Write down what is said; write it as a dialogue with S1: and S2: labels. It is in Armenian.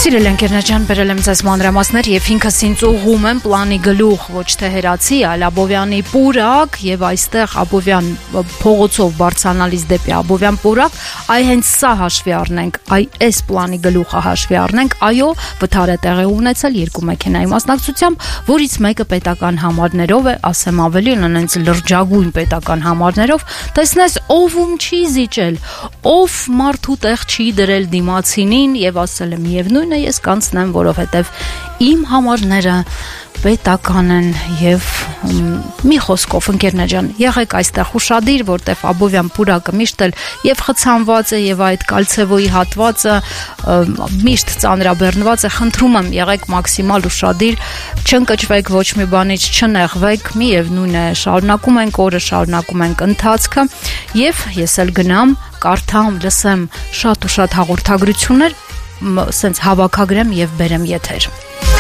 S1: Սիրել ընկերնաջան, բերել եմ ձեզ մանրամասներ եւ ինքս ինձ ուղղում եմ պլանի գլուխ, ոչ թե հերացի, այլ Աբովյանի պուրակ եւ այստեղ Աբովյան փողոցով բարձրանալիս դեպի Աբովյան պուրակ, այ հենց սա հաշվի առնենք, այ այս պլանի գլուխը հաշվի առնենք, այո, վթար է տեղի ունեցել երկու մեքենայի մասնակցությամբ, որից մեկը պետական համարներով է, ասեմ ավելին, անենց լրջագույն պետական համարներով, տեսնես ով ում չի զիջել, ով մարդու տեղ չի դրել դիմացինին եւ ասել եմ եւ նույնը ես կանցնեմ, որովհետև իմ համարները պետական են եւ մի խոսքով ընկերներ ջան, եղեք այստեղ ուշադիր, որտեվ Աբովյան պուրակը միշտ էլ եւ խցանված է եւ այդ կալցեվոյի հատվածը միշտ ծանրաբեռնված է, խնդրում եմ եղեք մաքսիմալ ուշադիր, չընկճվեք ոչ մի բանից, չնեղվեք, միևնույն է, շարունակում ենք օրը, շարունակում ենք ընթացքը եւ ես էլ գնամ, կարդամ, լսեմ շատ ու շատ հաղորդագրություններ, սենց հավաքագրեմ եւ բերեմ եթեր։